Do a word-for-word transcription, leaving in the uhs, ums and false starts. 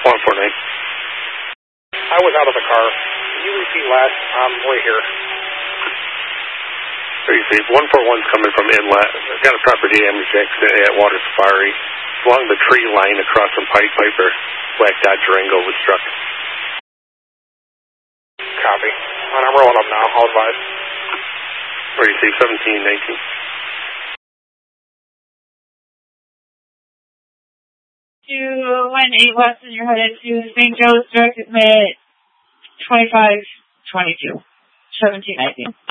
one four nine. I was out of the car. Can you repeat last? I'm right here. There you see, one four one's coming from inlet. Got a property damage accident at Water Safari. Along the tree line across from Pied Piper, Black Dodge Durango was struck. Copy. And I'm rolling up now. I'll advise. Where do you see seventeen nineteen? two one eight west and you're headed to Saint Joe's, direct admit twenty-five twenty-two. seventeen nineteen.